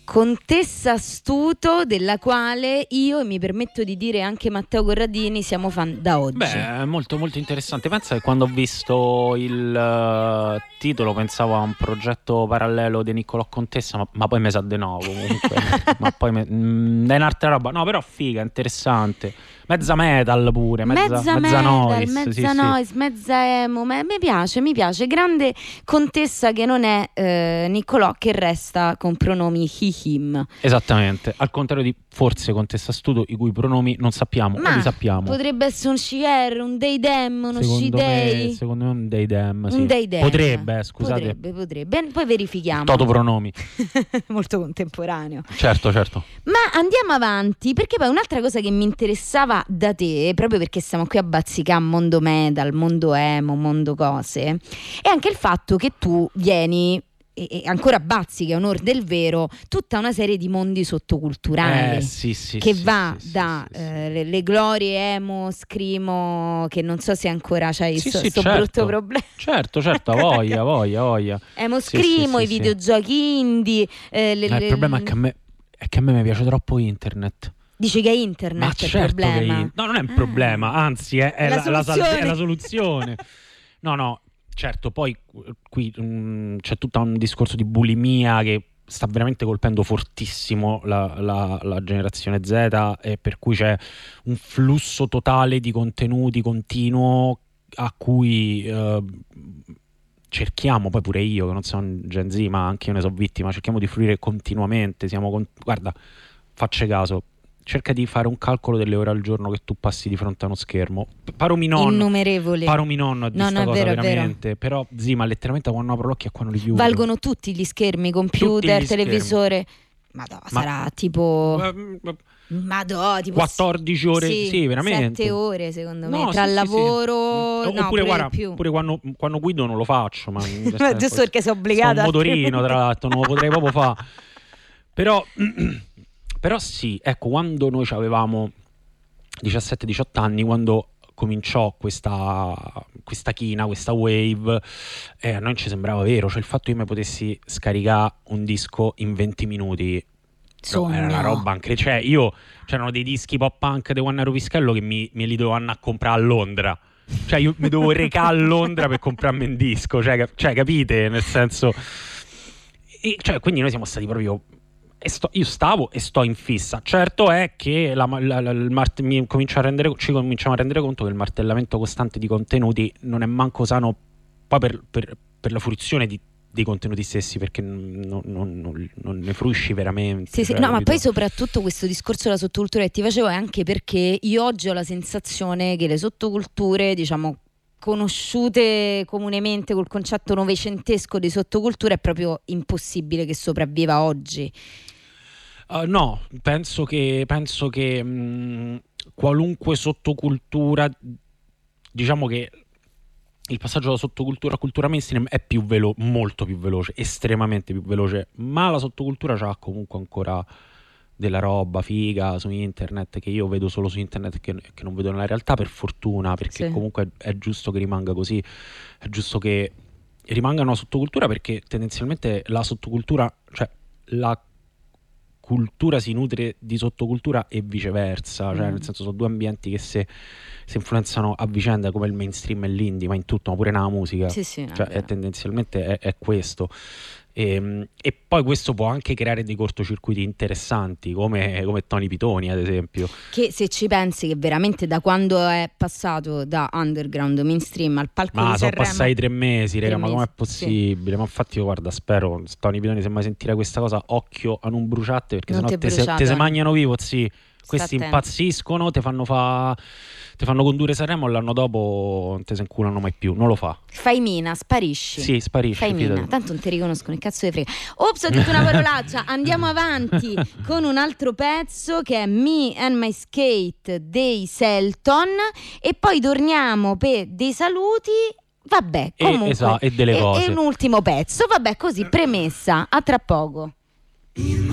contessa astuto della quale io, e mi permetto di dire anche Matteo Corradini, siamo fan da oggi. Beh, è molto molto interessante. Pensa che quando ho visto il titolo pensavo a un progetto parallelo di Niccolò Contessa, ma poi mi sa di no comunque. Ma poi è un'altra roba. No, però figa, interessante. Mezza metal pure, mezza metal, noise, mezza noise, mezza emo. Mi piace. Grande contessa che non è Niccolò, che resta con pronomi he, him. Esattamente, al contrario di forse Contessa Astuto, i cui pronomi non sappiamo, o li sappiamo. Potrebbe essere un she-her, un they them, uno she-they. Secondo me un they them, sì. Un they them. Potrebbe, scusate. Potrebbe. Poi verifichiamo. Toto pronomi. Molto contemporaneo. Certo. Ma andiamo avanti, perché poi un'altra cosa che mi interessava da te, proprio perché siamo qui a bazzicare mondo metal, mondo emo, mondo cose, è anche il fatto che tu vieni e ancora bazzichi, a onor del vero, tutta una serie di mondi sottoculturali che va da le glorie emo, scrimo, che non so se ancora c'hai sto brutto problema. Certo, a voglia. Emo, scrimo, i videogiochi indie. Il problema è che a me mi piace troppo internet. Dici che è internet il problema? No, non è un problema, anzi è la soluzione. No, certo, poi qui c'è tutto un discorso di bulimia che sta veramente colpendo fortissimo la generazione Z, e per cui c'è un flusso totale di contenuti continuo a cui cerchiamo, poi pure io che non sono Gen Z, ma anche io ne sono vittima, cerchiamo di fruire continuamente. Guarda, facci caso, cerca di fare un calcolo delle ore al giorno che tu passi di fronte a uno schermo. Innumerevoli. Paro mi nonno di sta cosa, vero, veramente. Però ma letteralmente quando apro l'occhio e quando li chiudo. Valgono tutti gli schermi, computer, televisore. Sarà tipo tipo 14 ore, sì, veramente 7 ore secondo me, tra lavoro. Sì. Oppure guarda, pure quando guido non lo faccio, ma giusto perché sono obbligata. Un motorino, tra l'altro, non lo potrei proprio fare. Però sì, ecco, quando noi avevamo 17-18 anni, quando cominciò questa china, questa wave, a noi ci sembrava vero, cioè il fatto che io mi potessi scaricare un disco in 20 minuti era una roba anche, cioè c'erano dei dischi pop punk di Juan Pischello che me li dovevo andare a comprare a Londra, cioè io mi dovevo recare a Londra per comprarmi un disco, cioè capite, nel senso, cioè quindi noi siamo stati proprio... io stavo e sto in fissa. Certo è che ci cominciamo a rendere conto che il martellamento costante di contenuti non è manco sano poi per la fruizione dei contenuti stessi, perché non ne fruisci veramente. Sì, no, ma poi soprattutto questo discorso della sottocultura che ti facevo è anche perché io oggi ho la sensazione che le sottoculture, diciamo, conosciute comunemente col concetto novecentesco di sottocultura, è proprio impossibile che sopravviva oggi. No, penso che qualunque sottocultura, diciamo che il passaggio da sottocultura a cultura mainstream è molto più veloce, estremamente più veloce, ma la sottocultura c'ha comunque ancora della roba figa su internet che io vedo solo su internet, che non vedo nella realtà, per fortuna, perché comunque è giusto che rimanga così, è giusto che rimanga una sottocultura, perché tendenzialmente la sottocultura, cioè la cultura si nutre di sottocultura e viceversa, cioè nel senso sono due ambienti che si influenzano a vicenda, come il mainstream e l'indie, ma in tutto, ma pure nella musica, cioè tendenzialmente è questo. E poi questo può anche creare dei cortocircuiti interessanti, come Tony Pitoni ad esempio, che se ci pensi che veramente da quando è passato da underground mainstream al palco di Sanremo, sono passati 3 mesi, raga, ma com'è possibile? Sì. Ma infatti io, guarda, spero, Tony Pitoni, se mai sentire questa cosa, occhio a non bruciate, perché sennò te se mangiano vivo, sì. Questi impazziscono, te fanno condurre Sanremo, l'anno dopo non te se inculano mai più, non lo fa. Fai mina, sparisci. Sì, sparisci. Fai mina, tanto non ti riconoscono, che cazzo di frega. Ops, ho detto una parolaccia. Andiamo avanti con un altro pezzo che è Me and My Skate dei Selton, e poi torniamo per dei saluti. Vabbè, comunque. E delle cose. E un ultimo pezzo, vabbè, così, premessa. A tra poco.